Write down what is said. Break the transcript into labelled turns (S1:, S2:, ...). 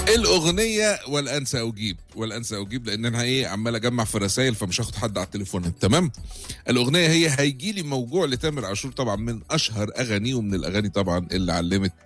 S1: الاغنيه والانسى اجيب لان انا عمال اجمع في رسائل فمش هاخد حد على التليفون. تمام. الاغنيه هي هيجيلي موجوع لتامر عاشور، طبعا من اشهر اغانيه ومن الاغاني طبعا اللي علمت